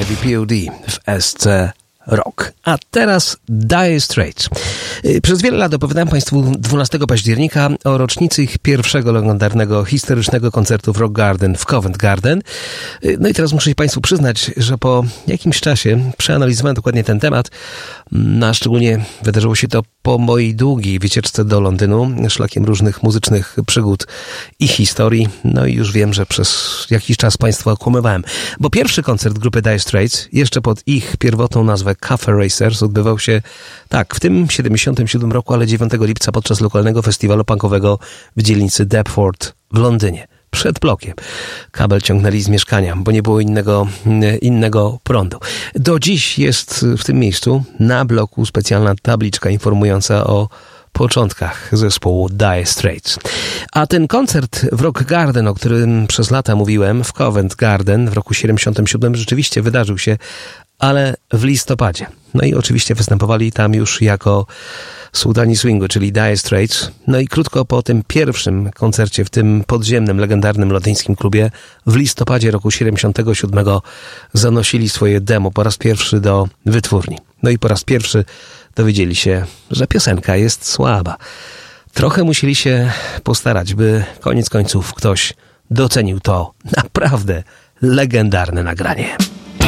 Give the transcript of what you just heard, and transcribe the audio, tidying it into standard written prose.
IDPOD w SC Rock. A teraz Dire Straits. Przez wiele lat opowiadałem Państwu 12 października o rocznicy ich pierwszego legendarnego, historycznego koncertu w Rock Garden, w Covent Garden. No i teraz muszę się Państwu przyznać, że po jakimś czasie przeanalizowałem dokładnie ten temat, a szczególnie wydarzyło się to po mojej długiej wycieczce do Londynu, szlakiem różnych muzycznych przygód i historii. No i już wiem, że przez jakiś czas Państwa okłamywałem. Bo pierwszy koncert grupy Dire Straits, jeszcze pod ich pierwotną nazwę Cafe Racers, odbywał się w tym 77 roku, ale 9 lipca podczas lokalnego festiwalu punkowego w dzielnicy Deptford w Londynie. Przed blokiem. Kabel ciągnęli z mieszkania, bo nie było innego prądu. Do dziś jest w tym miejscu na bloku specjalna tabliczka informująca o początkach zespołu Dire Straits. A ten koncert w Rock Garden, o którym przez lata mówiłem, w Covent Garden w roku 77 rzeczywiście wydarzył się, ale w listopadzie. No i oczywiście występowali tam już jako sułtani swingu, czyli Dire Straits. No i krótko po tym pierwszym koncercie w tym podziemnym, legendarnym londyńskim klubie w listopadzie roku 77 zanosili swoje demo po raz pierwszy do wytwórni. No i po raz pierwszy dowiedzieli się, że piosenka jest słaba. Trochę musieli się postarać, by koniec końców ktoś docenił to naprawdę legendarne nagranie.